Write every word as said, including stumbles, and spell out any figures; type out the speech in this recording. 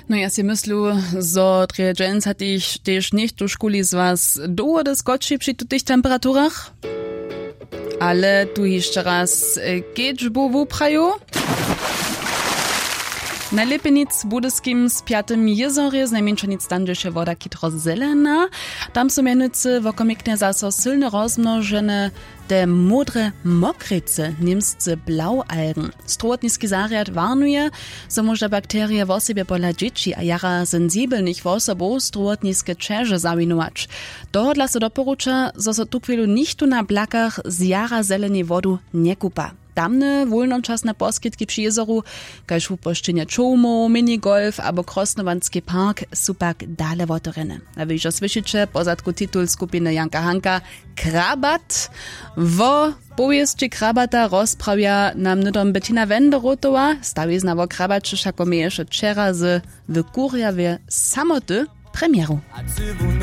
No ja si myslu, zo treje dżens hat ich też nicht do szkuli z was doło des gottši przy tutych temperaturach. Ale tu jeszcze raz geht bo wupraju. Najlepiej nic z budyskim z piatym jezorie, z najmniejsza nic tam, gdzie się woda kitro zelena. Tam są mianowicie wokomiknie zaso silne rozmnożone te modre mokryce, niemscy blaualgen. Strotniski zariad warnuje, so może bakterie w osobie pola dzieci a jara sensibelnych w osobą strotniskie czerze zawinować. To dla se doporucza, so so tu chwilu nichtu na blakach z jara zelenej wodu nie kupa. Tamne wolnoczasne poskitki przy jezoru, kaž upošćenje čomo, minigolf abo krosnovanski park su pak dale wotorene. A vi jo slyšite pozadku titul skupiny Janka Hanka Krabat. Wo powieści Krabata rozprawia nam nudom Bettina Wenderotowa, stawizna wo Krabaczy šako mieješe včera z Wykurja w samoty premieru.